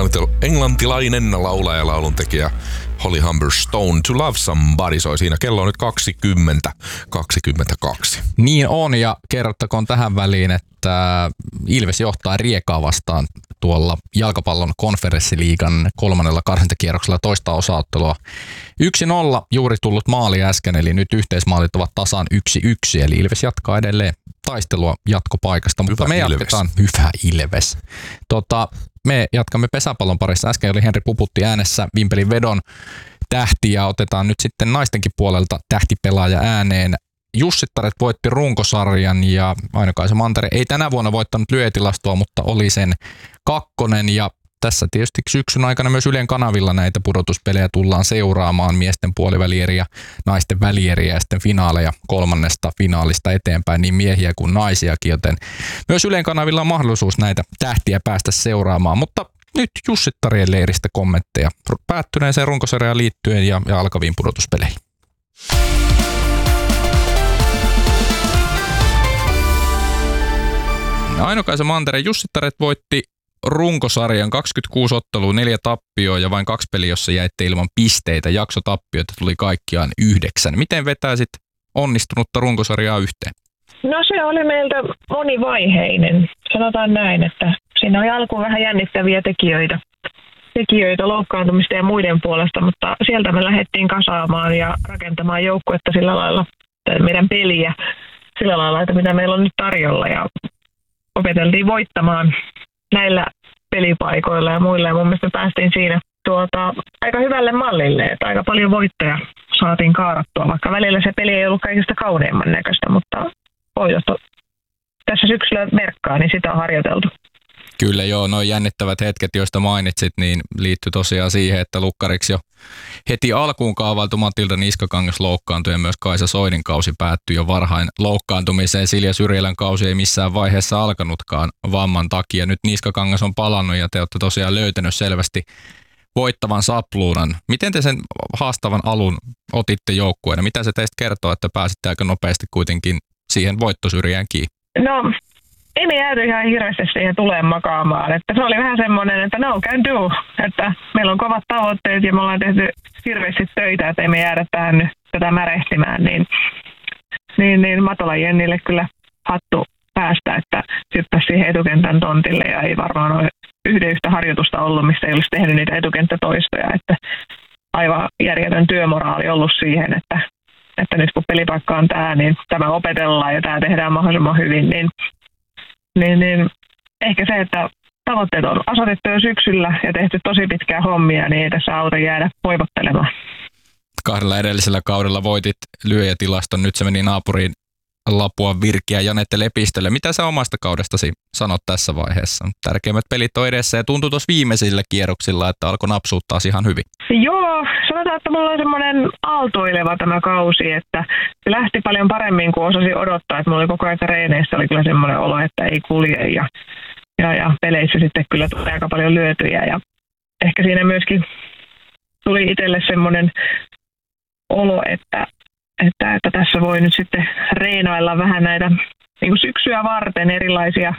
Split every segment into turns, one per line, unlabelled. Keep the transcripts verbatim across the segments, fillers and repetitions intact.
englantilainen laulaja ja lauluntekijä Holly Humberstone. To Love Somebody soi siinä. Kello on nyt kaksikymmentä kaksikymmentäkaksi.
Niin on, ja kerrottakoon tähän väliin, että Ilves johtaa Riekaa vastaan tuolla jalkapallon konferenssiliigan kolmannella karsintakierroksella toista osaottelua. yksi nolla juuri tullut maali äsken, eli nyt yhteismaalit ovat tasan yksi yksi, eli Ilves jatkaa edelleen taistelua jatkopaikasta, mutta
hyvä
me
Ilves.
jatketaan. Hyvä Ilves. Tota, me jatkamme pesäpallon parissa. Äsken oli Henri Puputti äänessä Vimpelin vedon tähti, ja otetaan nyt sitten naistenkin puolelta tähtipelaaja ääneen. Jussittaret voitti runkosarjan, ja Aino-Kaisa Mantere ei tänä vuonna voittanut lyötilastoa, mutta oli sen kakkonen, ja tässä tietysti syksyn aikana myös Ylen kanavilla näitä pudotuspelejä tullaan seuraamaan, miesten puolivälieriä, naisten välieriä ja sitten finaaleja kolmannesta finaalista eteenpäin, niin miehiä kuin naisiakin, joten myös Ylen kanavilla on mahdollisuus näitä tähtiä päästä seuraamaan, mutta nyt Jussittarien leiristä kommentteja päättyneeseen runkosarjaan liittyen ja, ja alkaviin pudotuspeleihin. Aino-Kaisa Mantere, Jussittaret voitti runkosarjan kaksikymmentäkuusi ottelua, neljä tappioa ja vain kaksi peliä, jossa jäitte ilman pisteitä. Jaksotappioita tuli kaikkiaan yhdeksän. Miten vetäisit onnistunutta runkosarjaa yhteen?
No se oli meiltä monivaiheinen. Sanotaan näin, että siinä oli alkuun vähän jännittäviä tekijöitä. tekijöitä loukkaantumista ja muiden puolesta, mutta sieltä me lähdettiin kasaamaan ja rakentamaan joukkuetta sillä lailla, meidän peliä sillä lailla, että mitä meillä on nyt tarjolla, ja opeteltiin voittamaan näillä pelipaikoilla ja muilla, ja mun mielestä päästiin siinä tuota, aika hyvälle mallille, että aika paljon voittoja saatiin kaarattua, vaikka välillä se peli ei ollut kaikista kauneimman näköistä, mutta voitot tässä syksyllä merkkaa, niin sitä on harjoiteltu.
Kyllä joo, nuo jännittävät hetket, joista mainitsit, niin liittyy tosiaan siihen, että lukkariksi jo heti alkuun kaavailtu Matilda Niskakangas loukkaantui ja myös Kaisa Soinin kausi päättyi jo varhain loukkaantumiseen. Silja Syrjälän kausi ei missään vaiheessa alkanutkaan vamman takia. Nyt Niskakangas on palannut ja te olette tosiaan löytänyt selvästi voittavan sapluunan. Miten te sen haastavan alun otitte joukkueena? Mitä se teistä kertoo, että pääsitte aika nopeasti kuitenkin siihen voittosyrjään kiinni?
No, ei me jääty ihan hirveästi siihen tuleen makaamaan. Että se oli vähän semmoinen, että no can do. Että meillä on kovat tavoitteet ja me ollaan tehty hirveästi töitä, että ei me jäädä tähän nyt tätä märehtimään. Niin, niin, niin Matola Jennille kyllä hattu päästä, että hyppäsi siihen etukentän tontille ja ei varmaan ole yhden yhtä harjoitusta ollut, missä ei olisi tehnyt niitä etukenttätoistoja. Että aivan järjetön työmoraali ollut siihen, että, että nyt kun pelipaikka on tämä, niin tämä opetellaan ja tämä tehdään mahdollisimman hyvin, niin Niin, niin ehkä se, että tavoitteet on asetettu jo syksyllä ja tehty tosi pitkää hommia, niin ei tässä auta jäädä voivottelemaan.
Kahdella edellisellä kaudella voitit lyöjätilaston, nyt se meni naapuriin Lapua Virkiä Janette Lepistölle. Mitä sä omasta kaudestasi sanot tässä vaiheessa? Tärkeimmät pelit on edessä ja tuntui tuossa viimeisillä kierroksilla, että alkoi napsua taas ihan hyvin.
Joo, sanotaan, että mulla on semmoinen aaltoileva tämä kausi, että se lähti paljon paremmin kuin osasin odottaa. Että mulla oli koko ajan reeneissä oli kyllä semmoinen olo, että ei kulje ja, ja, ja peleissä sitten kyllä tuli aika paljon lyötyjä. Ja ehkä siinä myöskin tuli itselle semmoinen olo, että Että, että tässä voi nyt sitten reenoilla vähän näitä niin kuin syksyä varten erilaisia,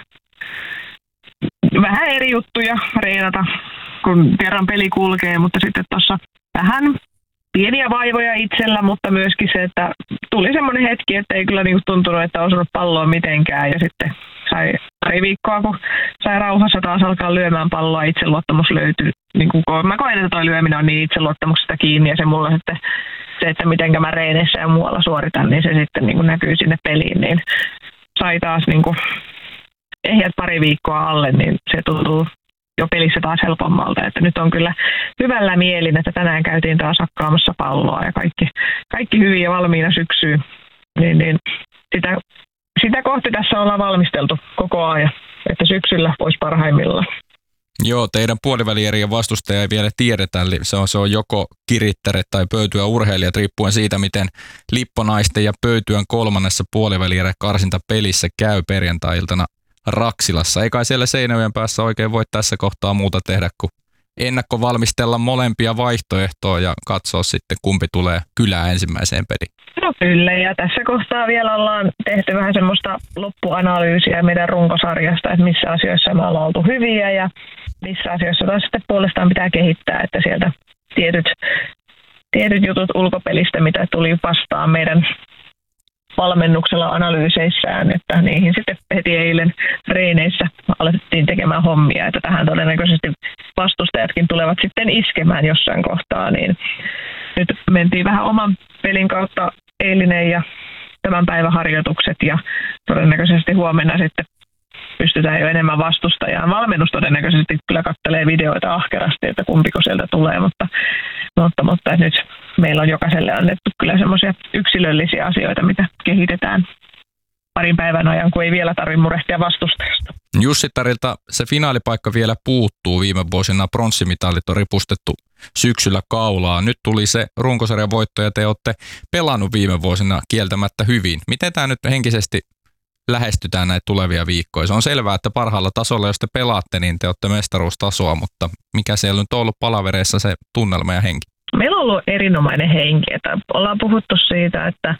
vähän eri juttuja reenata, kun kerran peli kulkee, mutta sitten tuossa vähän pieniä vaivoja itsellä, mutta myöskin se, että tuli semmoinen hetki, että ei kyllä niin kuin tuntunut, että on osunut palloa mitenkään, ja sitten sai pari viikkoa, kun sai rauhassa taas alkaa lyömään palloa, itseluottamus löytyi, niin kuin mä koen, että toi lyöminen on niin itseluottamuksesta kiinni, ja se mulla sitten se, että miten mä reeneissä ja muualla suoritan, niin se sitten niin kuin näkyy sinne peliin, niin sai taas niin kuin ehjät pari viikkoa alle, niin se tuntuu jo pelissä taas helpommalta, että nyt on kyllä hyvällä mielin, että tänään käytiin taas hakkaamassa palloa ja kaikki, kaikki hyvin ja valmiina syksyyn, niin, niin sitä, sitä kohti tässä ollaan valmisteltu koko ajan, että syksyllä olisi parhaimmillaan.
Joo, teidän puolivälierien vastustaja ei vielä tiedetä, eli se on, se on joko Kirittäret tai Pöytyä urheilijat, riippuen siitä, miten Lipponaisten ja Pöytyän kolmannessa puolivälierien karsintapelissä käy perjantai-iltana Raksilassa. Ei kai siellä Seinäjoen päässä oikein voi tässä kohtaa muuta tehdä kuin ennakkovalmistella molempia vaihtoehtoja ja katsoa sitten, kumpi tulee kylään ensimmäiseen peliin.
No kyllä, ja tässä kohtaa vielä ollaan tehty vähän semmoista loppuanalyysiä meidän runkosarjasta, että missä asioissa me ollaan oltu hyviä ja missä asioissa taas sitten puolestaan pitää kehittää, että sieltä tietyt, tietyt jutut ulkopelistä, mitä tuli vastaan meidän valmennuksella analyyseissään, että niihin sitten heti eilen reeneissä alettiin tekemään hommia, että tähän todennäköisesti vastustajatkin tulevat sitten iskemään jossain kohtaa, niin nyt mentiin vähän oman pelin kautta eilinen ja tämän päivän harjoitukset ja todennäköisesti huomenna sitten pystytään jo enemmän vastustajaan. Valmennus todennäköisesti kyllä katselee videoita ahkerasti, että kumpiko sieltä tulee, mutta, mutta, mutta nyt meillä on jokaiselle annettu kyllä semmoisia yksilöllisiä asioita, mitä kehitetään parin päivän ajan, kun ei vielä tarvitse murehtia vastustajasta.
Jussittarilta se finaalipaikka vielä puuttuu. Viime vuosina pronssimitalit on ripustettu syksyllä kaulaa. Nyt tuli se runkosarjan voitto ja te olette pelannut viime vuosina kieltämättä hyvin. Miten tämä nyt henkisesti lähestytään näitä tulevia viikkoja? Se on selvää, että parhaalla tasolla, jos te pelaatte, niin te olette mestaruustasoa, mutta mikä siellä nyt on ollut palavereissa se tunnelma ja henki?
Meillä on ollut erinomainen henki. Että ollaan puhuttu siitä, että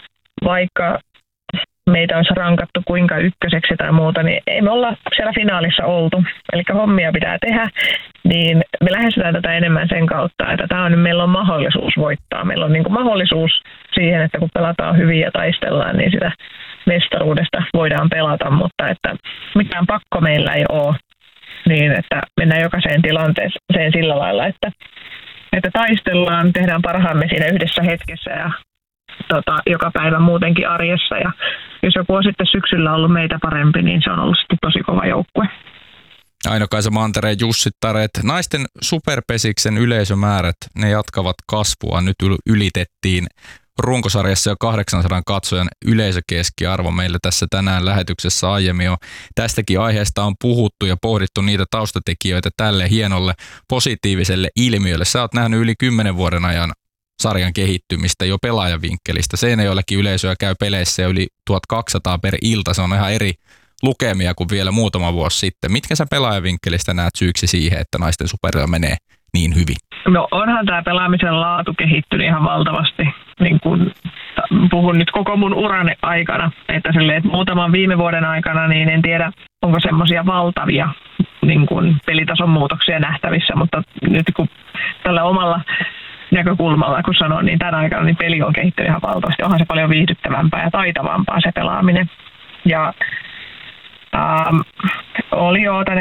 vaikka meitä olisi rankattu kuinka ykköseksi tai muuta, niin ei me olla siellä finaalissa oltu. Eli hommia pitää tehdä, niin me lähestytään tätä enemmän sen kautta, että tämä on, meillä on mahdollisuus voittaa. Meillä on niin kuin mahdollisuus siihen, että kun pelataan hyvin ja taistellaan, niin sitä mestaruudesta voidaan pelata, mutta että mitään pakko meillä ei ole, niin että mennään jokaiseen tilanteeseen sillä lailla, että, että taistellaan, tehdään parhaamme siinä yhdessä hetkessä ja tota, joka päivä muutenkin arjessa. Ja jos joku on sitten syksyllä ollut meitä parempi, niin se on ollut sitten tosi kova joukkue.
Aino-Kaisa Mantereen Jussittareet. Naisten superpesiksen yleisömäärät, ne jatkavat kasvua. Nyt ylitettiin runkosarjassa jo kahdeksansadan katsojan yleisökeskiarvo. Meillä tässä tänään lähetyksessä aiemmin jo tästäkin aiheesta on puhuttu ja pohdittu niitä taustatekijöitä tälle hienolle positiiviselle ilmiölle. Sä oot nähnyt yli kymmenen vuoden ajan sarjan kehittymistä jo pelaajavinkkelistä. Seinäjoellakin yleisöä käy peleissä yli tuhatkaksisataa per ilta. Se on ihan eri lukemia kuin vielä muutama vuosi sitten. Mitkä sä pelaajavinkkelistä näet syyksi siihen, että naisten superilla menee niin hyvin?
No onhan tämä pelaamisen laatu kehittynyt ihan valtavasti. Niin kun puhun nyt koko mun uran aikana, että, silleen, että muutaman viime vuoden aikana, niin en tiedä, onko semmoisia valtavia niin kun pelitason muutoksia nähtävissä, mutta nyt kun tällä omalla näkökulmalla, kun sanon, niin tämän aikana niin peli on kehittynyt ihan valtavasti. Onhan se paljon viihdyttävämpää ja taitavampaa se pelaaminen. Ja ähm, oli jo tänne